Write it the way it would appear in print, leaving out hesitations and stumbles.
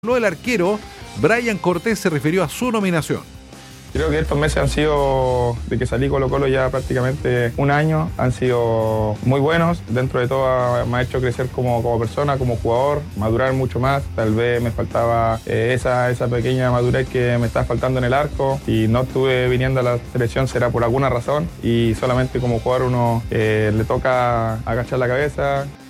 El arquero Brian Cortés se refirió a su nominación. Creo que estos meses han sido, de que salí Colo-Colo ya prácticamente un año, han sido muy buenos. Dentro de todo me ha hecho crecer como persona, como jugador, madurar mucho más. Tal vez me faltaba esa pequeña madurez que me está faltando en el arco y no estuve viniendo a la selección, será por alguna razón. Y solamente como jugador uno le toca agachar la cabeza,